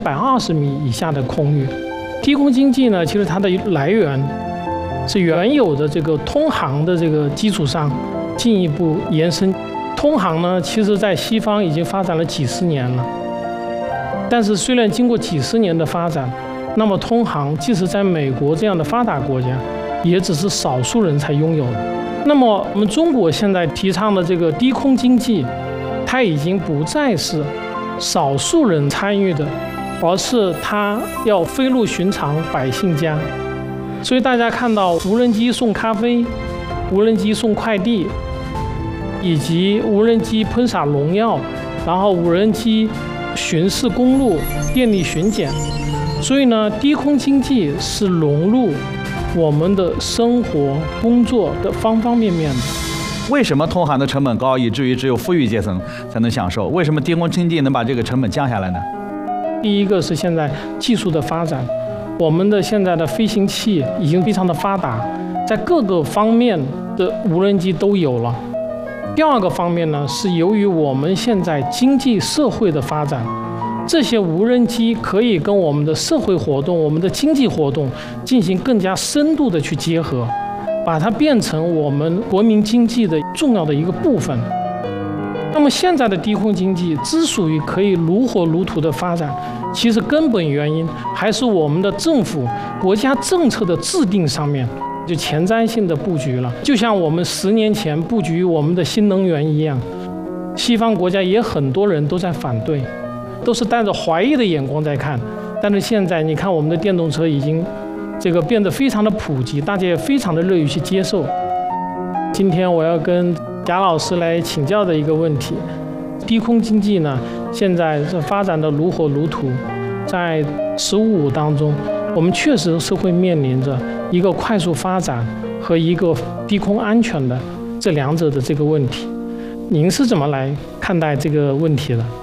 120米以下的空域。低空经济呢，其实它的来源是原有的这个通航的这个基础上进一步延伸。通航呢，其实在西方已经发展了几十年了，但是虽然经过几十年的发展，那么通航即使在美国这样的发达国家，也只是少数人才拥有的。那么我们中国现在提倡的这个低空经济，它已经不再是少数人参与的，而是它要飞入寻常百姓家。所以大家看到无人机送咖啡、无人机送快递，以及无人机喷洒农药，然后无人机巡视公路、电力巡检。所以呢，低空经济是融入我们的生活、工作的方方面面的。 为什么通航的成本高，以至于只有富裕阶层才能享受？为什么低空经济能把这个成本降下来呢？ 第一个是现在技术的发展，我们的现在的飞行器已经非常的发达，在各个方面的无人机都有了。第二个方面呢，是由于我们现在经济社会的发展，这些无人机可以跟我们的社会活动、我们的经济活动进行更加深度的去结合，把它变成我们国民经济的重要的一个部分。那么现在的低空经济之所以可以如火如荼的发展，其实根本原因还是我们的政府、国家政策的制定上面就前瞻性的布局了。就像我们10年前布局我们的新能源一样，西方国家也很多人都在反对，都是带着怀疑的眼光在看。但是现在你看，我们的电动车已经变得非常的普及，大家也非常的乐于去接受。今天我要跟贾老师来请教的一个问题，低空经济呢，现在是发展的如火如荼，在15当中，我们确实是会面临着一个快速发展和一个低空安全的这两者的这个问题。您是怎么来看待这个问题的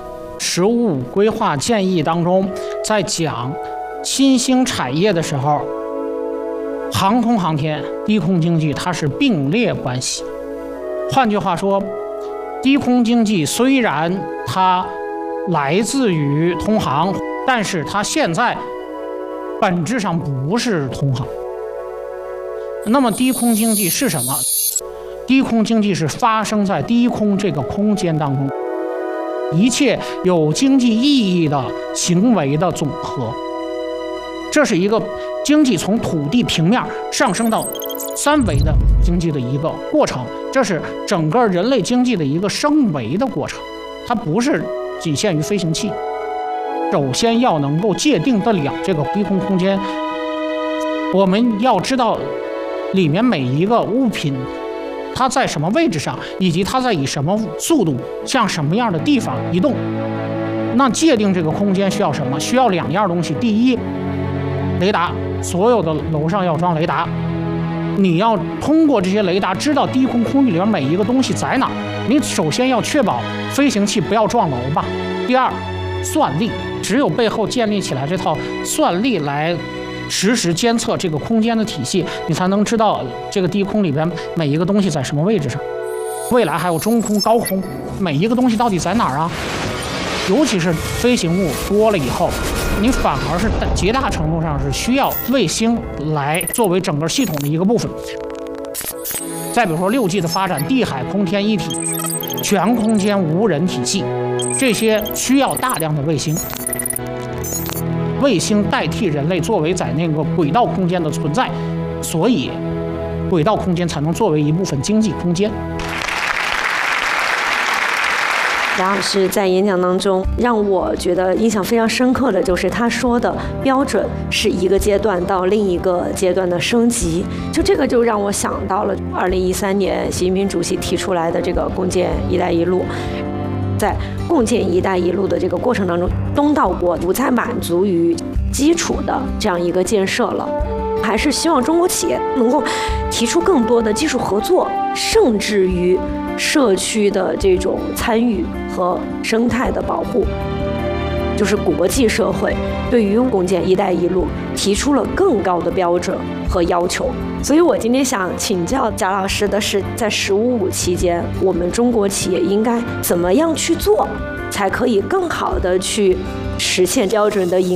？15规划建议当中，在讲新兴产业的时候，航空航天、低空经济它是并列关系。换句话说，低空经济虽然它来自于通航，但是它现在本质上不是通航。那么低空经济是什么？低空经济是发生在低空这个空间当中，一切有经济意义的行为的总和。这是一个经济从土地平面上升到3维的经济的一个过程，这是整个人类经济的一个升维的过程，它不是仅限于飞行器。首先要能够界定得了这个低空空间，我们要知道里面每一个物品它在什么位置上，以及它在以什么速度向什么样的地方移动。那界定这个空间需要什么？需要2样东西。第一，雷达，所有的楼上要装雷达，你要通过这些雷达知道低空空域里面每一个东西在哪儿。你首先要确保飞行器不要撞楼吧。第二，算力，只有背后建立起来这套算力来实时监测这个空间的体系，你才能知道这个低空里边每一个东西在什么位置上。未来还有中空、高空，每一个东西到底在哪儿啊？尤其是飞行物多了以后，你反而是极大程度上是需要卫星来作为整个系统的一个部分。再比如说6G 的发展，地海空天一体，全空间无人体系，这些需要大量的卫星。卫星代替人类作为在那个轨道空间的存在，所以轨道空间才能作为一部分经济空间。 贾老师在演讲当中让我觉得印象非常深刻的就是他说的标准是一个阶段到另一个阶段的升级，就这个就让我想到了2013年习近平主席提出来的这个共建“一带一路”。在共建“一带一路”的这个过程当中，东道国不再满足于基础的这样一个建设了，还是希望中国企业能够提出更多的技术合作，甚至于社区的这种参与和生态的保护。就是国际社会对于共建“一带一路”提出了更高的标准和要求。所以我今天想请教贾老师的是，在15期间，我们中国企业应该怎么样去做，才可以更好的去实现标准的